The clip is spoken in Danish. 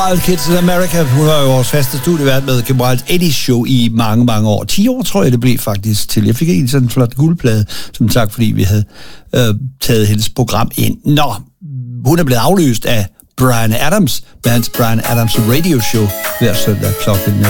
Wild Kids in America. Hun var jo vores faste studievært med The Wild Eddie Show i mange, mange år. 10 år, tror jeg, det blev faktisk til. Jeg fik en sådan en flot guldplade, som tak, fordi vi havde taget hendes program ind. Nå, hun er blevet afløst af Bryan Adams, bands Bryan Adams Radio Show hver søndag klokken